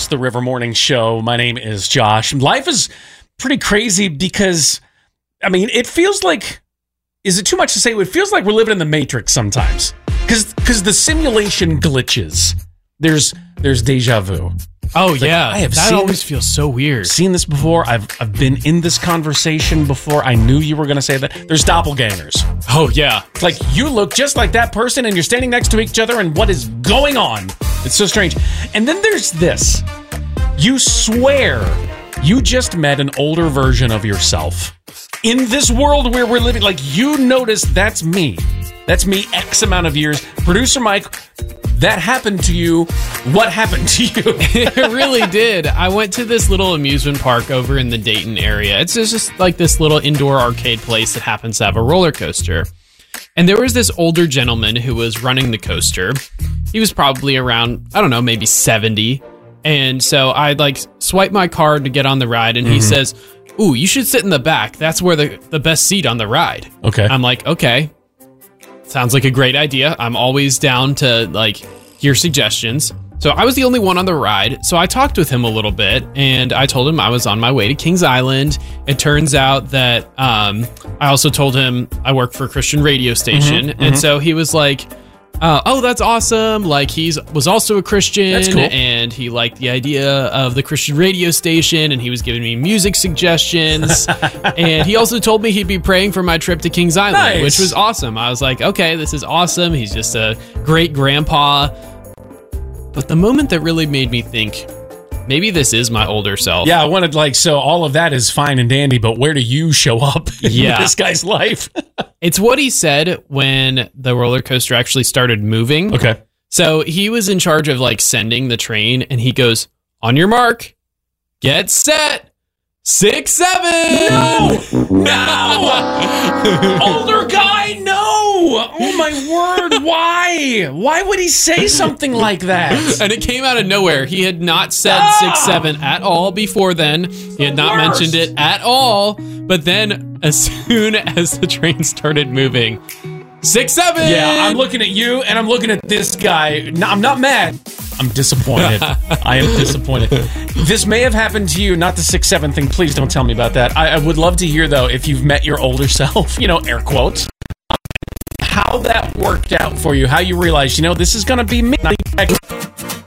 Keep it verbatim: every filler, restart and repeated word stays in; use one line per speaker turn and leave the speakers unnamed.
Across the River Morning Show. My name is Josh. Life is pretty crazy because, I mean, it feels like, is it too much to say? It feels like we're living in the Matrix sometimes because because the simulation glitches. There's there's deja vu.
Oh,
Like,
yeah.
I have
that
seen-
always feels so weird.
Seen this before. I've I've been in this conversation before. I knew you were going to say that. There's doppelgangers.
Oh, yeah.
Like, you look just like that person and you're standing next to each other and what is going on? It's so strange. And then there's this. You swear you just met an older version of yourself. In this world where we're living, like, you notice that's me. That's me X amount of years. Producer Mike, that happened to you. What happened to you?
It really did. I went to this little amusement park over in the Dayton area. It's just, just like this little indoor arcade place that happens to have a roller coaster. And there was this older gentleman who was running the coaster. He was probably around, I don't know, maybe seventy. And so I like swipe my card to get on the ride, and mm-hmm. he says, "Ooh, you should sit in the back. That's where the, the best seat on the ride."
Okay.
I'm like, okay. Sounds like a great idea. I'm always down to like hear suggestions. So I was the only one on the ride. So I talked with him a little bit and I told him I was on my way to Kings Island. It turns out that um, I also told him I work for a Christian radio station. Mm-hmm, and mm-hmm. so he was like, uh, oh, that's awesome. Like he's was also a Christian.
That's cool.
And he liked the idea of the Christian radio station and he was giving me music suggestions. And he also told me he'd be praying for my trip to Kings Island,
nice.
Which was awesome. I was like, okay, this is awesome. He's just a great grandpa. But the moment that really made me think, maybe this is my older self.
Yeah, I wanted like, so all of that is fine and dandy, but where do you show up in
yeah.
this guy's life?
It's what he said when the roller coaster actually started moving.
Okay.
So he was in charge of like sending the train and he goes, on your mark, get set, six, seven.
No, no, older guy, no. Oh my word, why? Why would he say something like that?
And it came out of nowhere. He had not said ah! six, seven at all before then. He had not
worst.
mentioned it at all. But then as soon as the train started moving, six, seven.
Yeah, I'm looking at you and I'm looking at this guy. No, I'm not mad. I'm disappointed. I am disappointed. This may have happened to you, not the six seven thing. Please don't tell me about that. I, I would love to hear, though, if you've met your older self, you know, air quotes, how that worked out for you, how you realized, you know, this is going to be me.